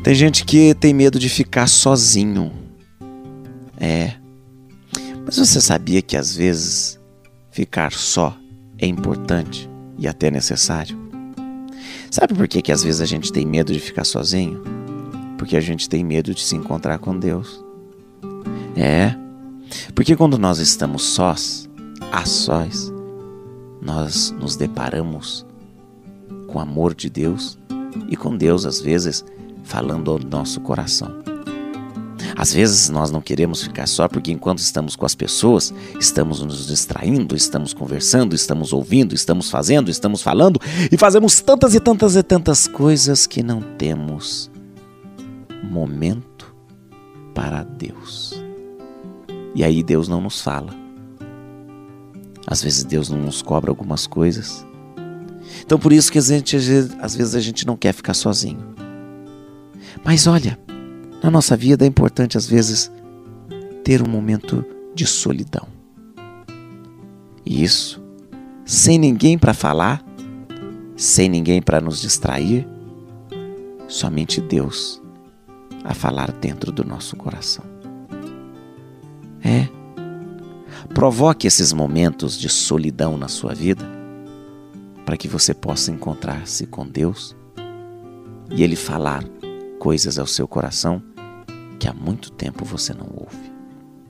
Tem gente que tem medo de ficar sozinho. Mas você sabia que às vezes ficar só é importante e até necessário? Sabe por que às vezes a gente tem medo de ficar sozinho? Porque a gente tem medo de se encontrar com Deus. Porque quando nós estamos sós, a sós, nós nos deparamos com o amor de Deus e com Deus, às vezes, falando ao nosso coração. Às vezes nós não queremos ficar só porque enquanto estamos com as pessoas, estamos nos distraindo, estamos conversando, estamos ouvindo, estamos fazendo, estamos falando e fazemos tantas e tantas e tantas coisas que não temos momento para Deus. E aí Deus não nos fala. Às vezes Deus não nos cobra algumas coisas. Então por isso que às vezes a gente não quer ficar sozinho. Mas olha, na nossa vida é importante às vezes ter um momento de solidão. E isso, sem ninguém para falar, sem ninguém para nos distrair, somente Deus a falar dentro do nosso coração. Provoque esses momentos de solidão na sua vida para que você possa encontrar-se com Deus e Ele falar coisas ao seu coração que há muito tempo você não ouve.